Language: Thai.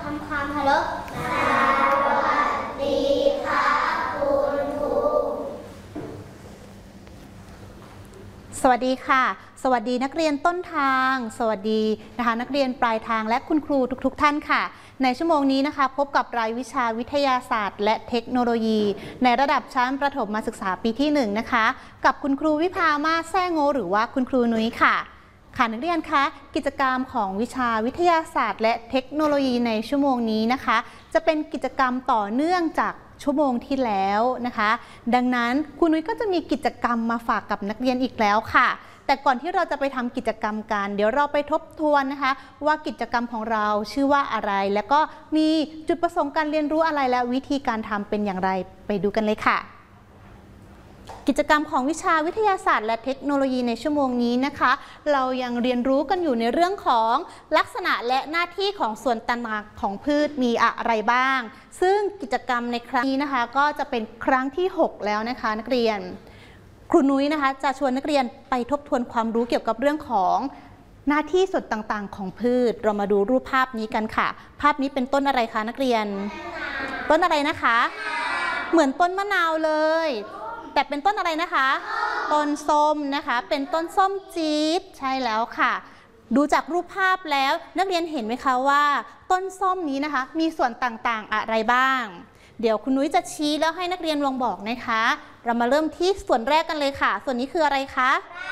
ำความเคารพสวัสดีค่ะคุณครูสวัสดีค่ะสวัสดีนักเรียนต้นทางสวัสดีนะคะนักเรียนปลายทางและคุณครูทุกท่านค่ะในชั่วโมงนี้นะคะพบกับรายวิชาวิทยาศาสตร์และเทคโนโลยีในระดับชั้นประถมศึกษาปีที่1นะคะกับคุณครูวิภามาศแซ่โงหรือว่าคุณครูนุ้ยค่ะนักเรียนคะกิจกรรมของวิชาวิทยาศาสตร์และเทคโนโลยีในชั่วโมงนี้นะคะจะเป็นกิจกรรมต่อเนื่องจากชั่วโมงที่แล้วนะคะดังนั้นคุณนุ้ยก็จะมีกิจกรรมมาฝากกับนักเรียนอีกแล้วค่ะแต่ก่อนที่เราจะไปทำกิจกรรมกันเดี๋ยวเราไปทบทวนนะคะว่ากิจกรรมของเราชื่อว่าอะไรแล้วก็มีจุดประสงค์การเรียนรู้อะไรและวิธีการทำเป็นอย่างไรไปดูกันเลยค่ะกิจกรรมของวิชาวิทยาศาสตร์และเทคโนโลยีในชั่วโมงนี้นะคะเรายังเรียนรู้กันอยู่ในเรื่องของลักษณะและหน้าที่ของส่วนต่างๆของพืชมีอะไรบ้างซึ่งกิจกรรมในครั้งนี้นะคะก็จะเป็นครั้งที่6แล้วนะคะนักเรียนครูนุ้ยนะคะจะชวนนักเรียนไปทบทวนความรู้เกี่ยวกับเรื่องของหน้าที่ส่วนต่างๆของพืชเรามาดูรูปภาพนี้กันค่ะภาพนี้เป็นต้นอะไรคะนักเรียนต้นอะไรนะคะเหมือนต้นมะนาวเลยแต่เป็นต้นอะไรนะคะต้นส้มนะคะเป็นต้นส้มจี๊ดใช่แล้วค่ะดูจากรูปภาพแล้วนักเรียนเห็นไหมคะว่าต้นส้มนี้นะคะมีส่วนต่างๆอะไรบ้างเดี๋ยวคุณนุ้ยจะชี้แล้วให้นักเรียนลองบอกนะคะเรามาเริ่มที่ส่วนแรกกันเลยค่ะส่วนนี้คืออะไรคะ